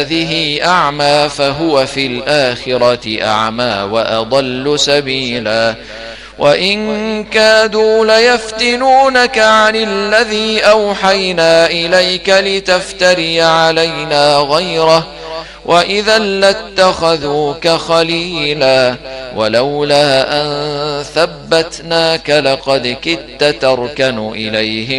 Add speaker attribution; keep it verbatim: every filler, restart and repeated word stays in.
Speaker 1: هذه أعمى فهو في الآخرة أعمى وأضل سبيلا وإن كادوا ليفتنونك عن الذي أوحينا إليك لتفتري علينا غيره وإذا لاتخذوك خليلا ولولا أن ثبتناك لقد كدت تركن إليهم